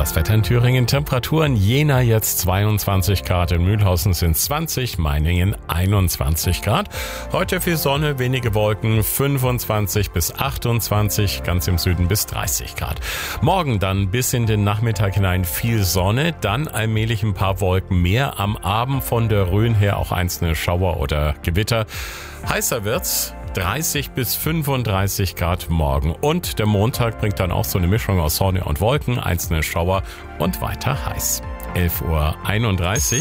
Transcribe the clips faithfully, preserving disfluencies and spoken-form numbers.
Das Wetter in Thüringen, Temperaturen Jena jetzt zweiundzwanzig Grad, in Mühlhausen sind zwanzig, Meiningen einundzwanzig Grad. Heute viel Sonne, wenige Wolken, fünfundzwanzig bis achtundzwanzig, ganz im Süden bis dreißig Grad. Morgen dann bis in den Nachmittag hinein viel Sonne, dann allmählich ein paar Wolken mehr, am Abend von der Rhön her auch einzelne Schauer oder Gewitter. Heißer wird's. dreißig bis fünfunddreißig Grad morgen. Und der Montag bringt dann auch so eine Mischung aus Sonne und Wolken, einzelne Schauer und weiter heiß. elf Uhr einunddreißig.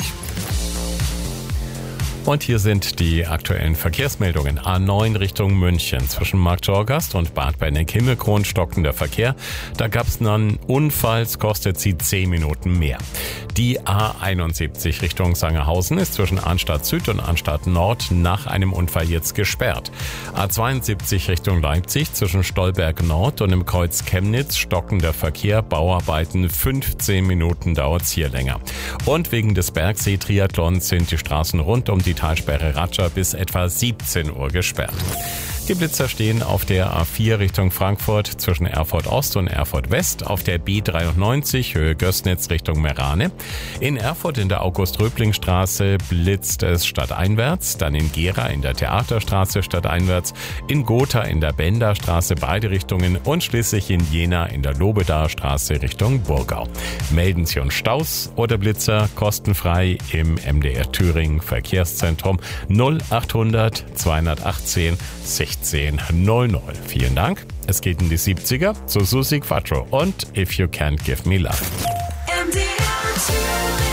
Und hier sind die aktuellen Verkehrsmeldungen. A neun Richtung München. Zwischen Markttorgast und Bad Benneck-Himmelkron stockender Verkehr. Da gab es einen Unfall, es kostet sie zehn Minuten mehr. Die A einundsiebzig Richtung Sangerhausen ist zwischen Arnstadt Süd und Arnstadt Nord nach einem Unfall jetzt gesperrt. A zweiundsiebzig Richtung Leipzig zwischen Stolberg Nord und im Kreuz Chemnitz stockender Verkehr, Bauarbeiten, fünfzehn Minuten dauert's hier länger. Und wegen des Bergsee-Triathlons sind die Straßen rund um die Talsperre Ratscha bis etwa siebzehn Uhr gesperrt. Die Blitzer stehen auf der A vier Richtung Frankfurt zwischen Erfurt Ost und Erfurt West, auf der B dreiundneunzig Höhe Gößnitz Richtung Merane. In Erfurt in der August-Röbling-Straße blitzt es stadteinwärts, dann in Gera in der Theaterstraße stadteinwärts, in Gotha in der Benderstraße beide Richtungen und schließlich in Jena in der Lobedaer Straße Richtung Burgau. Melden Sie uns Staus oder Blitzer kostenfrei im M D R Thüringen Verkehrszentrum null achthundert zweihundertachtzehn sechzehn null null. Vielen Dank. Es geht in die siebziger zu Susi Quattro und If You Can't Give Me Love. M D R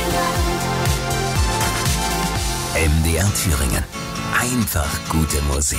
Thüringen. M D R Thüringen. Einfach gute Musik.